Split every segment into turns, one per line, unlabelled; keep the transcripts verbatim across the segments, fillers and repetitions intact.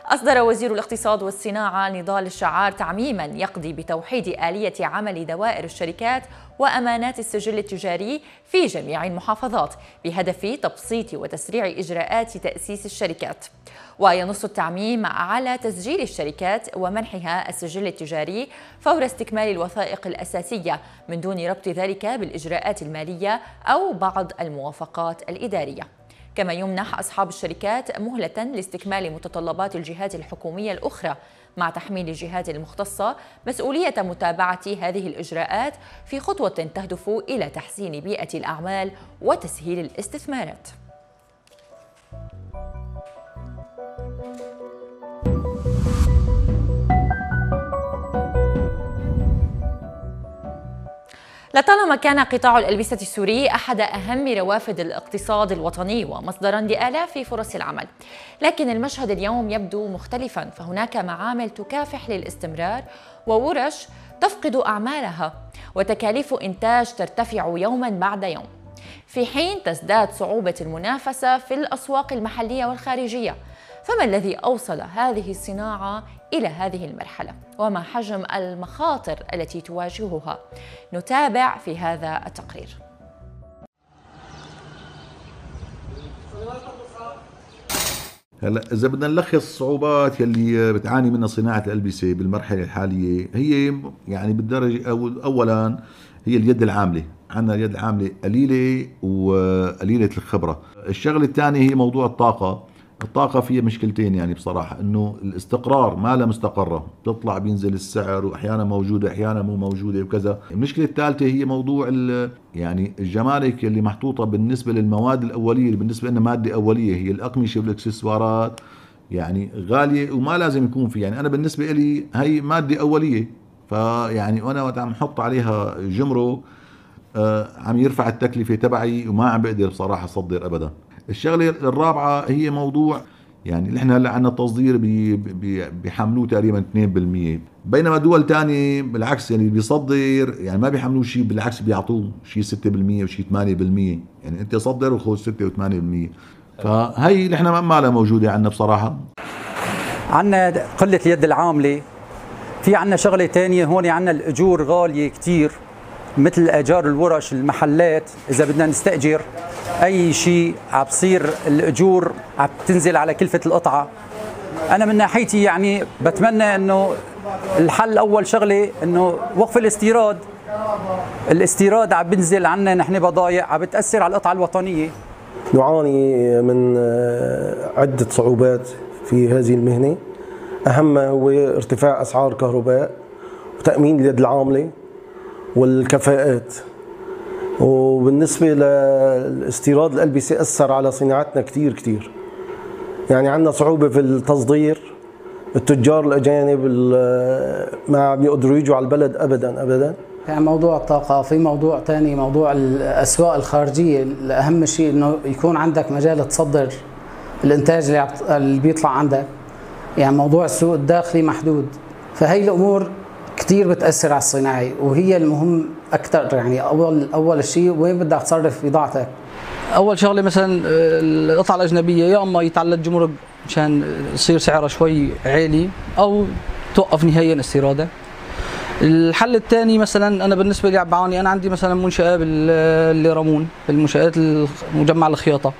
أصدر وزير الاقتصاد والصناعة نضال الشعار تعميما يقضي بتوحيد آلية عمل دوائر الشركات وأمانات السجل التجاري في جميع المحافظات بهدف تبسيط وتسريع إجراءات تأسيس الشركات. وينص التعميم على تسجيل الشركات ومنحها السجل التجاري فور استكمال الوثائق الأساسية من دون ربط ذلك بالإجراءات المالية أو بعض الموافقات الإدارية. كما يمنح أصحاب الشركات مهلة لاستكمال متطلبات الجهات الحكومية الأخرى مع تحميل الجهات المختصة مسؤولية متابعة هذه الإجراءات في خطوة تهدف إلى تحسين بيئة الأعمال وتسهيل الاستثمارات. لطالما كان قطاع الألبسة السوري أحد أهم روافد الاقتصاد الوطني ومصدراً لآلاف فرص العمل، لكن المشهد اليوم يبدو مختلفاً، فهناك معامل تكافح للاستمرار وورش تفقد أعمالها وتكاليف إنتاج ترتفع يوماً بعد يوم، في حين تزداد صعوبة المنافسة في الأسواق المحلية والخارجية. فما الذي أوصل هذه الصناعة إلى هذه المرحلة؟ وما حجم المخاطر التي تواجهها؟ نتابع في هذا التقرير.
هلا إذا بدنا نلخص الصعوبات يلي بتعاني منها صناعة الألبسة بالمرحلة الحالية، هي يعني بالدرجة أول أولاً هي اليد العاملة، عندنا اليد العاملة قليلة وقليلة الخبرة. الشغلة الثانية هي موضوع الطاقة. الطاقة فيها مشكلتين يعني بصراحة، انه الاستقرار ما لها مستقرة، بتطلع بينزل السعر واحيانا موجودة احيانا مو موجودة وكذا. المشكلة الثالثة هي موضوع يعني الجمارك اللي محطوطة بالنسبة للمواد الأولية، بالنسبة لنا مادة أولية هي الأقمشة والاكسسوارات، يعني غالية وما لازم يكون في، يعني أنا بالنسبة لي هي مادة أولية، فيعني أنا وقت عم حط عليها جمرك آه عم يرفع التكلفة تبعي وما عم بقدر بصراحة أصدر أبدا. الشغلة الرابعة هي موضوع يعني نحن هلا عندنا تصدير بيحملوه تقريبا اثنين بالمئة، بينما دول تانية بالعكس يعني بيصدر يعني ما بيحملوه شيء، بالعكس بيعطوه شيء ستة بالمئة وشيء ثمانية بالمئة، يعني انت صدر وخذ ستة وثمانية بالمئة. فهي نحن ما لها موجودة عندنا بصراحة.
عندنا قلة اليد العاملة. في عندنا شغلة تانية هون، عندنا الأجور غالية كتير، مثل اجار الورش المحلات. اذا بدنا نستاجر اي شيء عم بصير الاجور عم تنزل على كلفه القطعه. انا من ناحيتي يعني بتمنى انه الحل اول شغله انه وقف الاستيراد. الاستيراد عم بنزل عنا نحن بضايع عم بتاثر على القطعه الوطنيه.
نعاني من عده صعوبات في هذه المهنه، اهمها هو ارتفاع اسعار الكهرباء وتامين اليد العامله والكفاءات. وبالنسبة للاستيراد الألبسة أثر على صناعتنا كتير كتير، يعني عندنا صعوبة في التصدير. التجار الأجانب ما عم يقدروا يجوا على البلد أبدا أبدا.
يعني موضوع الطاقة، في موضوع تاني موضوع الأسواق الخارجية. الأهم شيء إنه يكون عندك مجال تصدر الإنتاج اللي بيطلع عندك، يعني موضوع السوق الداخلي محدود. فهي الأمور كثير بتأثر على الصناعي، وهي المهم أكثر. يعني أول أول شيء وين بدك تصرف بضاعتك؟
أول شغلة مثلا القطعة الأجنبية يا أما يتعلق جمرك مشان يصير سعرها شوي عالي، أو توقف نهائيا استيرادها. الحل الثاني مثلا أنا بالنسبة لي عم بعاني، أنا عندي مثلا منشأة بالليرامون، بالمنشآت مجمع الخياطة،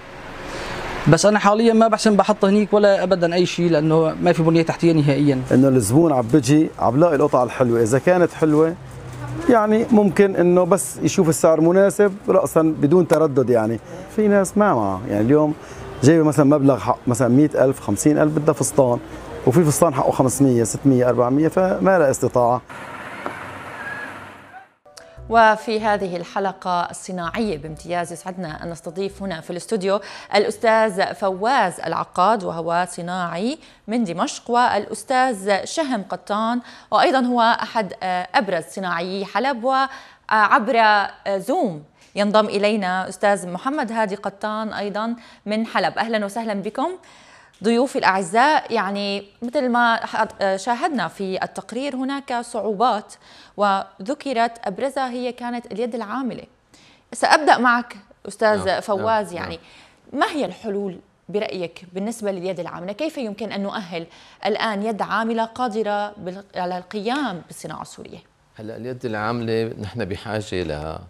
بس انا حاليا ما بحسن بحط هنيك ولا ابدا اي شيء، لانه ما في بنيه تحتيه نهائيا.
انه الزبون عم بيجي عم بلاقي القطعه الحلوه، اذا كانت حلوه يعني ممكن انه بس يشوف السعر مناسب راسا بدون تردد. يعني في ناس ما معها، يعني اليوم جايبه مثلا مبلغ حق مثلا مئة ألف خمسين ألف بدها فستان، وفي فستان حقه خمسمئة ستمئة أربعمئة، فما لها استطاعه.
وفي هذه الحلقة الصناعية بامتياز يسعدنا أن نستضيف هنا في الاستوديو الأستاذ فواز العقاد، وهو صناعي من دمشق، والأستاذ شهم قطان، وأيضا هو أحد أبرز صناعيي حلب. وعبر زوم ينضم إلينا أستاذ محمد هادي قطان أيضا من حلب. أهلا وسهلا بكم ضيوفي الأعزاء. يعني مثل ما شاهدنا في التقرير هناك صعوبات وذكرت أبرزها هي كانت اليد العاملة. سأبدأ معك أستاذ نعم. فواز، يعني نعم. ما هي الحلول برأيك بالنسبة لليد العاملة؟ كيف يمكن أن نؤهل الآن يد عاملة قادرة على القيام بالصناعة السورية؟
هلا اليد العاملة نحن بحاجة لها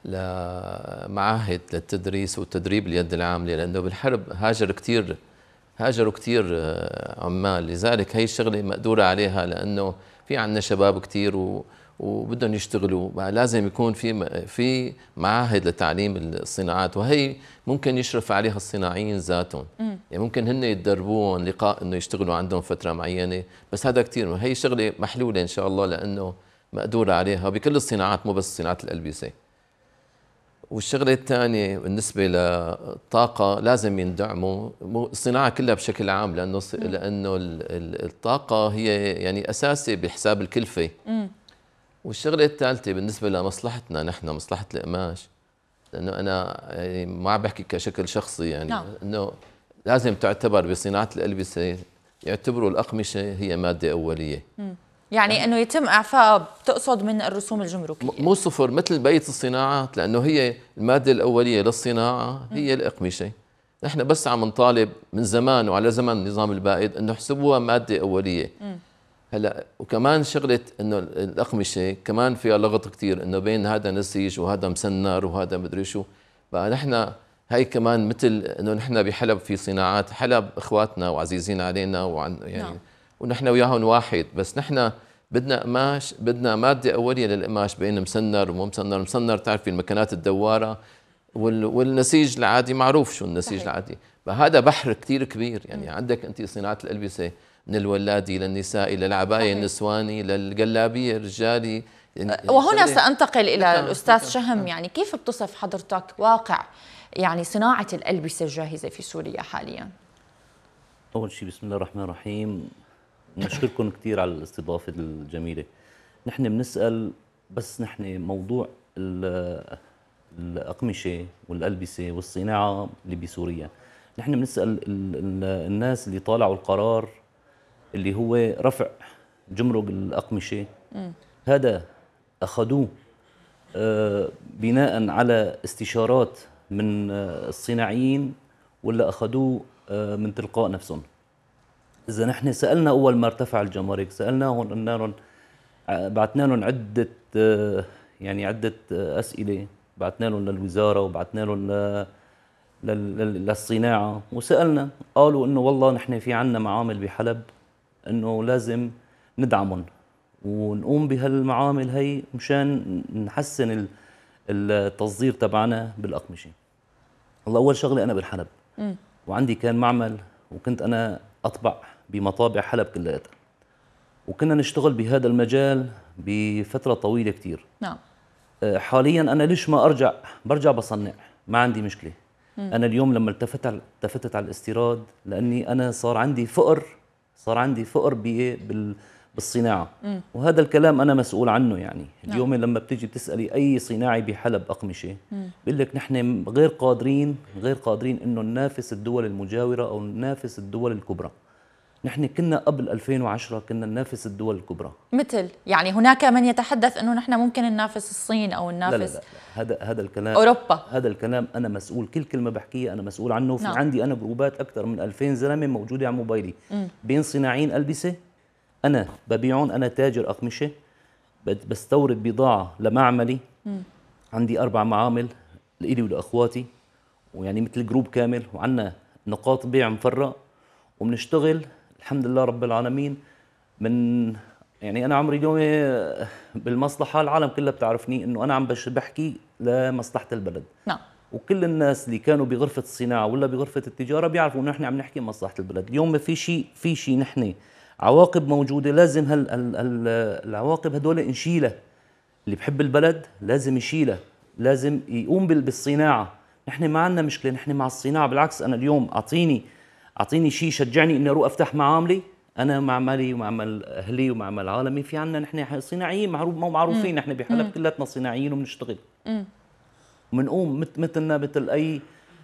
لمعاهد للتدريس والتدريب اليد العاملة، لأنه بالحرب هاجر كثير هاجروا كثير عمال، لذلك هي الشغلة مقدورة عليها، لأنه في عندنا شباب كثير و وبدهم يشتغلوا، لازم يكون في في معاهد لتعليم الصناعات، وهي ممكن يشرف عليها الصناعيين ذاتهم، يعني ممكن هن يتدربوهم لقاء انه يشتغلوا عندهم فتره معينه، بس هذا كثير هي شغله محلوله ان شاء الله، لانه مقدوره عليها بكل الصناعات مو بس صناعه الالبسه. والشغله الثانيه بالنسبه للطاقه لازم يندعموا الصناعه كلها بشكل عام، لانه لانه الطاقه هي يعني اساسي بحساب الكلفه. والشغله الثالثه بالنسبه لمصلحتنا نحن، مصلحه القماش، لانه انا يعني ما عم بحكي كشكل شخصي، يعني نعم. انه لازم تعتبر بصناعه الالبسه يعتبروا الاقمشه هي ماده اوليه. مم.
يعني انه يتم اعفاء، بتقصد من الرسوم الجمركيه؟
مو صفر مثل بقيه الصناعات، لانه هي الماده الاوليه للصناعه هي مم. الاقمشه. نحن بس عم نطالب من زمان وعلى زمن النظام البائد انه يحسبوها ماده اوليه. مم. هلا وكمان شغله انه الاقمشه كمان فيها لغط كثير، انه بين هذا نسيج وهذا مسنر وهذا مدري شو، بقى نحن هي كمان مثل انه نحن بحلب في صناعات، حلب اخواتنا وعزيزين علينا وعن يعني نعم. ونحن وياهم واحد، بس نحن بدنا قماش، بدنا ماده اوليه للقماش بين مسنر ومو مسنر. مسنر تعرفي المكانات الدواره، والنسيج العادي معروف شو النسيج صحيح. العادي، فهذا بحر كثير كبير، يعني م. عندك انت صناعه الالبسه من الولادي للنسائي للعباية النسواني للجلابيه الرجالي.
يعني وهنا سأنتقل إلى الأستاذ شهم، يعني كيف بتصف حضرتك واقع يعني صناعة الألبسة الجاهزة في سوريا حاليا؟
أول شيء بسم الله الرحمن الرحيم، نشكركم كثير على الاستضافة الجميلة. نحن بنسأل بس نحن موضوع الأقمشة والألبسة والصناعة اللي بسوريا، نحن بنسأل الناس اللي طالعوا القرار اللي هو رفع جمرك الأقمشة، م. هذا أخذوه آه بناء على استشارات من آه الصناعيين، ولا أخذوه آه من تلقاء نفسهم؟ إذا نحن سألنا أول ما ارتفع الجمارك، سألناهم قلنا لهم، بعثنا لهم عدة آه يعني عدة آه أسئلة، بعثنا لهم للوزارة وبعثنا لهم للصناعة وسألنا، قالوا إنه والله نحن في عنا معامل بحلب إنه لازم ندعمهم ونقوم بهالمعامل هي مشان نحسن التصدير تبعنا بالأقمشة. والله أول شغلة أنا بالحلب م. وعندي كان معمل، وكنت أنا أطبع بمطابع حلب كلياتها، وكنا نشتغل بهذا المجال بفترة طويلة كتير. نعم. حاليا أنا ليش ما أرجع برجع بصنع، ما عندي مشكلة. م. أنا اليوم لما التفت على التفتت على الاستيراد، لأني أنا صار عندي فقر صار عندي فقر بال بالصناعة، م. وهذا الكلام أنا مسؤول عنه. يعني اليوم نعم. لما بتيجي بتسألي أي صناعي بحلب أقمشة بيقول لك نحن غير قادرين غير قادرين إنه ننافس الدول المجاورة أو ننافس الدول الكبرى. نحن كنا قبل ألفين وعشرة كنا ننافس الدول الكبرى،
مثل يعني هناك من يتحدث انه نحن ممكن ننافس الصين او ننافس
لا لا لا. هذا هذا الكلام
اوروبا،
هذا الكلام انا مسؤول، كل كلمه بحكيها انا مسؤول عنه. في نعم. عندي انا جروبات اكثر من ألفين زلمه موجوده على موبايلي، م. بين صناعيين البسه انا ببيعهم، انا تاجر اقمشه بستورد بضاعه لمعملي، م. عندي اربع معامل لإلي ولاخواتي، ويعني مثل جروب كامل، وعندنا نقاط بيع مفرق، وبنشتغل الحمد لله رب العالمين. من يعني انا عمري اليوم بالمصلحه، العالم كلها بتعرفني انه انا عم بحكي لمصلحه البلد. نعم. وكل الناس اللي كانوا بغرفه الصناعه ولا بغرفه التجاره بيعرفوا انه نحن عم نحكي مصلحه البلد. اليوم ما في شيء في شيء نحن عواقب موجوده، لازم هال العواقب هدول نشيلها. اللي بحب البلد لازم يشيلها، لازم يقوم بالصناعه. نحن ما عندنا مشكله، نحن مع الصناعه. بالعكس انا اليوم اعطيني اعطيني شيء شجعني اني اروح افتح معاملي، انا معملي ومعمل اهلي ومعمل عالمي. في عندنا نحن صناعيين معروف مو معروفين، نحن بحلب كلاتنا صناعيين وبنشتغل وبنقوم مثلنا مثل اي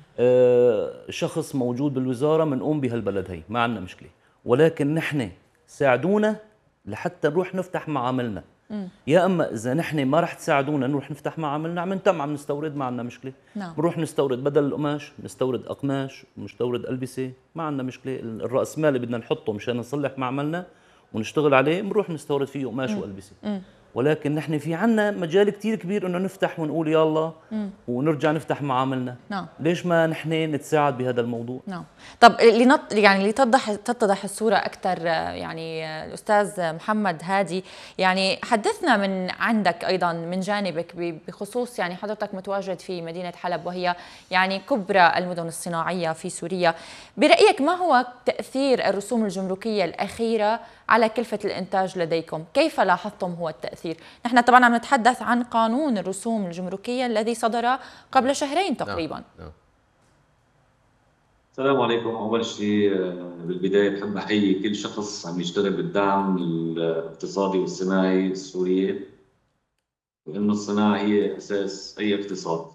شخص موجود بالوزاره، بنقوم بهالبلد هي، ما عندنا مشكله. ولكن نحن ساعدونا لحتى نروح نفتح معاملنا. يا اما اذا نحن ما رح تساعدونا نروح نفتح معاملنا عم نتم عم نستورد، ما عندنا مشكله.
نعم.
بنروح نستورد بدل القماش نستورد اقماش ونستورد البسه، ما عندنا مشكله. الراس مال اللي بدنا نحطه مشان نصلح معملنا ونشتغل عليه بنروح نستورد فيه قماش والبسه. مم. ولكن نحن في عنا مجال كتير كبير انه نفتح ونقول يلا ونرجع نفتح معاملنا.
نعم.
ليش ما نحن نتساعد بهذا الموضوع؟
نعم. طب لنط يعني لتوضح تتضح الصوره اكثر، يعني الاستاذ محمد هادي، يعني حدثنا من عندك ايضا من جانبك بخصوص، يعني حضرتك متواجد في مدينه حلب وهي يعني كبرى المدن الصناعيه في سوريا، برايك ما هو تاثير الرسوم الجمركيه الاخيره على كلفه الانتاج لديكم؟ كيف لاحظتم هو التاثير؟ نحن طبعا عم نتحدث عن قانون الرسوم الجمركيه الذي صدر قبل شهرين تقريبا.
نعم. نعم.
السلام عليكم. أول شيء بالبداية بحب أحيي كل شخص عم يشتغل بالدعم الاقتصادي والصناعي السورية، لأنه الصناعة هي أساس أي اقتصاد.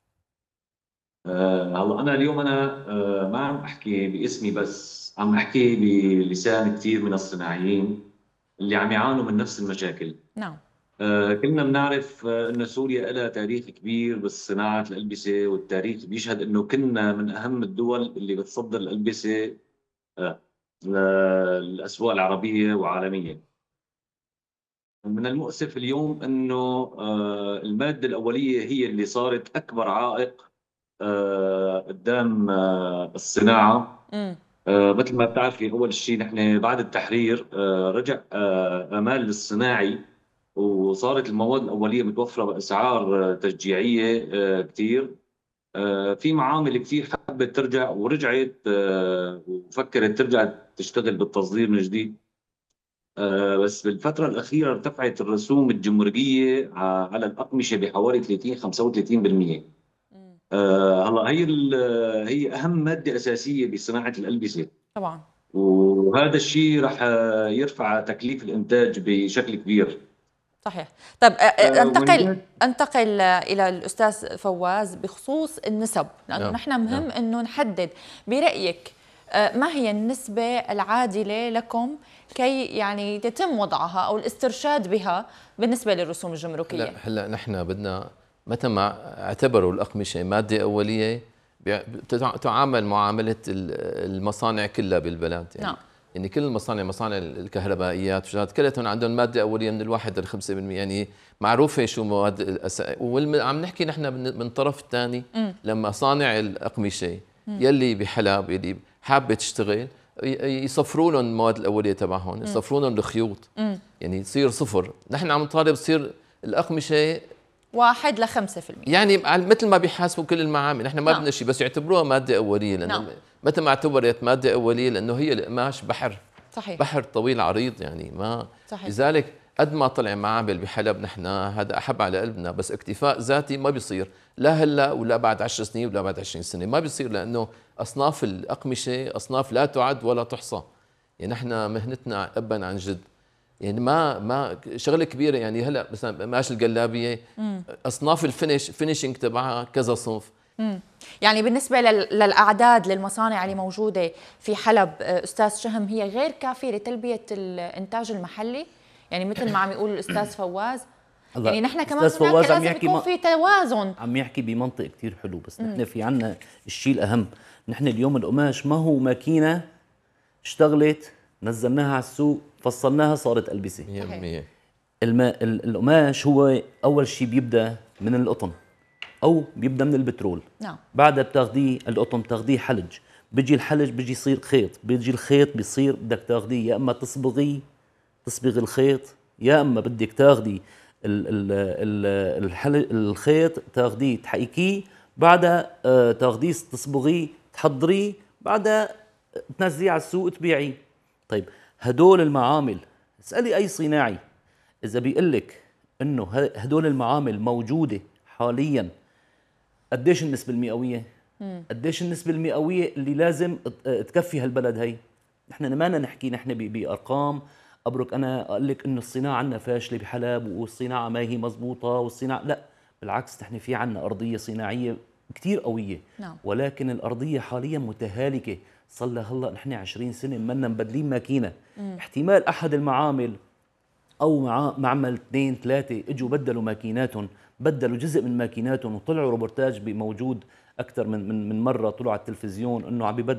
هلا أنا اليوم أنا ما عم أحكي باسمي بس، عم أحكي بلسان كثير من الصناعيين اللي عم يعانوا من نفس المشاكل.
نعم.
آه كلنا بنعرف آه أن سوريا لها تاريخ كبير بالصناعة الألبسة، والتاريخ بيشهد أنه كنا من أهم الدول اللي بتصدر الألبسة آه للأسواق العربية وعالمية. من المؤسف اليوم أنه آه المادة الأولية هي اللي صارت أكبر عائق آه قدام آه الصناعة. آه مثل ما بتعرفي، أول شيء نحن بعد التحرير آه رجع آه آمال الصناعي، وصارت المواد الأولية متوفرة بأسعار تشجيعية كتير. في معامل كتير حبت ترجع ورجعت وفكرت ترجع تشتغل بالتصدير من جديد، بس بالفترة الأخيرة ارتفعت الرسوم الجمركية على الأقمشة بحوالي ثلاثين خمسة وثلاثين بالمئة. هلا هي هي أهم مادة أساسية بصناعة الألبسة
طبعا،
وهذا الشيء راح يرفع تكليف الإنتاج بشكل كبير.
صحيح. طب انتقل انتقل الى الاستاذ فواز بخصوص النسب، لانه نحن مهم انه نحدد برايك ما هي النسبه العادله لكم كي يعني يتم وضعها او الاسترشاد بها بالنسبه للرسوم الجمركيه.
هلا هلا نحن بدنا متى ما اعتبروا الاقمشه ماده اوليه تعامل معامله المصانع كلها بالبلد، يعني نعم. يعني كل المصانع، مصانع الكهربائيات وشغلات كلها عندهم ماده اوليه من الواحد لخمسة بالمئة، يعني معروفه شو مواد الأس... وعم نحكي نحن من الطرف الثاني لما صانع الاقمشه يلي بحلب يلي حابه تشتغل يصفروا لهم المواد الاوليه تبعهم، يصفروا لهم الخيوط، يعني يصير صفر. نحن عم نطالب تصير الاقمشه
واحد لخمسة في المئة،
يعني مثل ما بيحاسبوا كل المعامل. نحن ما نعم. بدنا شيء بس يعتبروها ماده اوليه، لانه نعم. متى ما اعتبرت ماده اوليه لانه هي القماش بحر
صحيح.
بحر طويل عريض، يعني ما
صحيح.
لذلك قد ما طلع معامل بحلب نحن هذا احب على قلبنا، بس اكتفاء ذاتي ما بيصير، لا هلا ولا بعد عشر سنين ولا بعد عشرين سنه ما بيصير، لانه اصناف الاقمشه اصناف لا تعد ولا تحصى. يعني نحن مهنتنا ابا عن جد، يعني ما ما شغله كبيره. يعني هلا مثلا قماش الجلابيه اصناف الفينش فينيشنج تبعها كذا صنف.
مم. يعني بالنسبه للاعداد للمصانع اللي موجوده في حلب استاذ شهم هي غير كافيه لتلبيه الانتاج المحلي، يعني مثل ما عم يقول الاستاذ فواز. يعني نحن كمان هناك لازم يكون في توازن.
عم يحكي بمنطق كثير حلو، بس مم. نحن في عنا الشيء الاهم. نحن اليوم القماش ما هو ماكينه اشتغلت نزلناها على السوق فصلناها صارت ألبسة.
مية بالمية.
القماش هو أول شيء بيبدأ من القطن أو بيبدأ من البترول.
نعم.
بعدها بتاخديه القطن بتاخديه حلج، بيجي الحلج بيجي يصير خيط، بيجي الخيط بيصير بدك تاخديه يا إما تصبغيه تصبغ الخيط، يا إما بدك تاخدي ال ال ال الخيط تاخديه تحيكيه، بعدها آه تاخديه تصبغيه تحضريه، بعدها تنزليه على السوق تبيعيه. طيب هدول المعامل، اسألي أي صناعي إذا بيقول لك إنه هدول المعامل موجودة حالياً قديش النسبة المئوية؟ قديش النسبة المئوية اللي لازم تكفي هالبلد هي؟ نحن ما نحكي نحن بأرقام أبرك أنا أقول لك إنه الصناعة عندنا فاشلة بحلب والصناعة ما هي مزبوطة والصناعة لا، بالعكس نحن في عندنا أرضية صناعية كتير قوية.
نعم.
ولكن الأرضية حالياً متهالكة، صار لها هلا نحن عشرين سنة منا مبدلين ماكينة. مم. احتمال أحد المعامل او مع معمل اثنين ثلاثه اجوا بدلوا ماكيناتهم، بدلوا جزء من ماكيناتهم وطلعوا روبورتاج بموجود اكثر من من من مره، طلعوا على التلفزيون انه عم ببدلوا